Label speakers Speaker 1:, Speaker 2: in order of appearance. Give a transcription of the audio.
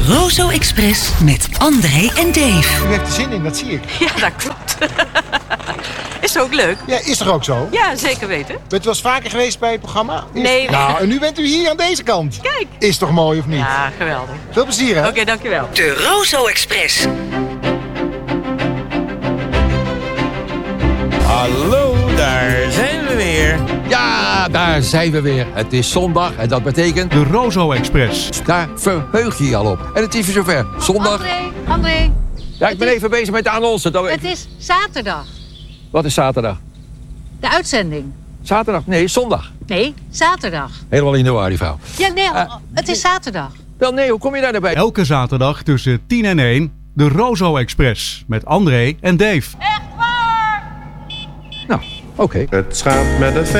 Speaker 1: Rozo Express met André en Dave.
Speaker 2: U heeft er zin in, dat zie ik.
Speaker 3: Ja, dat klopt. Is ook leuk?
Speaker 2: Ja, is toch ook zo?
Speaker 3: Ja, zeker weten.
Speaker 2: Bent u wel eens vaker geweest bij het programma?
Speaker 3: Nee.
Speaker 2: Nou, en nu bent u hier aan deze kant.
Speaker 3: Kijk.
Speaker 2: Is toch mooi of niet?
Speaker 3: Ja, geweldig.
Speaker 2: Veel plezier, hè?
Speaker 3: Oké, dankjewel.
Speaker 1: De Rozo Express.
Speaker 4: Hallo, daar zijn we weer.
Speaker 5: Ja, daar zijn we weer. Het is zondag en dat betekent...
Speaker 6: De Rozo Express.
Speaker 5: Daar verheug je je al op. En het is weer zover. Zondag.
Speaker 7: André,
Speaker 5: Ja, ik ben even bezig met de annonce.
Speaker 7: het is zaterdag.
Speaker 5: Wat is zaterdag?
Speaker 7: De uitzending.
Speaker 5: Zaterdag? Nee, zondag.
Speaker 7: Nee, zaterdag.
Speaker 5: Helemaal in de war, die vrouw.
Speaker 7: Ja, nee, het is zaterdag.
Speaker 5: Wel, nee, hoe kom je daar nou bij?
Speaker 6: Elke zaterdag tussen 10 en 1. De Rozo Express. Met André en Dave.
Speaker 5: Nou, oké.
Speaker 4: Het schaap met een